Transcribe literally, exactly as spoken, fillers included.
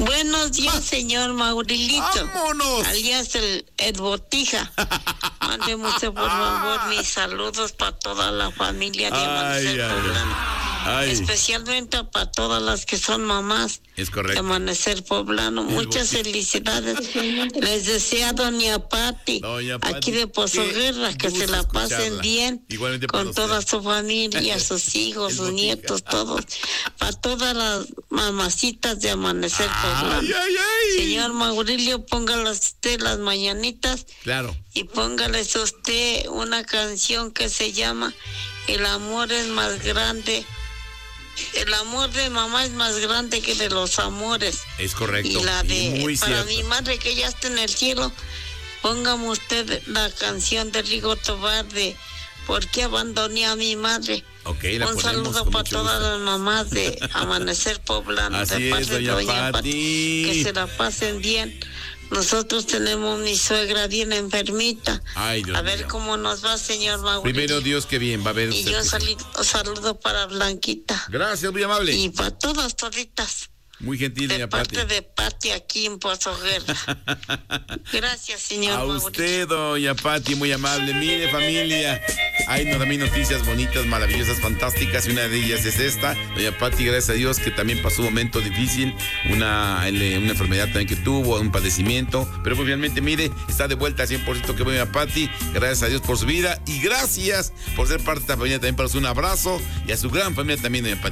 Buenos días, ah, señor Maurilito. ¡Vámonos! Alias el, el Botija. Mándeme usted, por favor, mis saludos para toda la familia de Amanecer ay, Poblano. Ay. Especialmente para todas las que son mamás. Es correcto. De Amanecer Poblano. El Muchas Botija. Felicidades. Les desea doña Pati, doña Pati, aquí de Pozo Guerra, que se la escucharla. Pasen bien. Igualmente con toda usted. Su familia, sus hijos, sus Botija. Nietos, todos. Para todas las mamacitas de Amanecer Poblano. Ay, ay, ay. Señor Maurilio, póngale usted las mañanitas. Claro. Y póngales usted una canción que se llama El amor es más grande. El amor de mamá es más grande que de los amores. Es correcto. Y la de, y muy para cierto. Mi madre que ya está en el cielo, póngame usted la canción de Rigo Tobar de ¿Por qué abandoné a mi madre? Okay, la un saludo para todas gusto. Las mamás de Amanecer Poblano. Así de es, doña, doña Pati. Pati. Que se la pasen bien. Nosotros tenemos mi suegra bien enfermita. Ay, Dios a ver mío. Cómo nos va, señor Mauricio. Primero Dios, que bien, va a ver usted. Y yo salí, saludo para Blanquita. Gracias, muy amable. Y para todas, toditas. Muy gentil, de doña parte Pati. de Pati aquí en Pozo Guerra. Gracias, señor A Mauricio. usted, doña Pati, muy amable. Mire, familia, hay también noticias bonitas, maravillosas, fantásticas, y una de ellas es esta. Doña Pati, gracias a Dios, que también pasó un momento difícil, una, una enfermedad también que tuvo, un padecimiento, pero pues finalmente, mire, está de vuelta al cien por ciento que doña Pati. Gracias a Dios por su vida y gracias por ser parte de esta familia también, para su un abrazo y a su gran familia también, doña Pati.